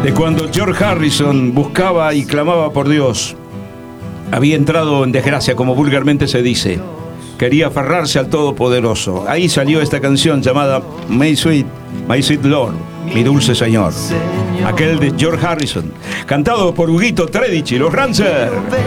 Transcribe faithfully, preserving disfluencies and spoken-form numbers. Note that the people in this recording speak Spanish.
de cuando George Harrison buscaba y clamaba por Dios. Había entrado en desgracia, como vulgarmente se dice. Quería aferrarse al Todopoderoso. Ahí salió esta canción llamada My Sweet, My Sweet Lord, Mi Dulce Señor. Aquel de George Harrison, cantado por Huguito Tredici, los Rancers.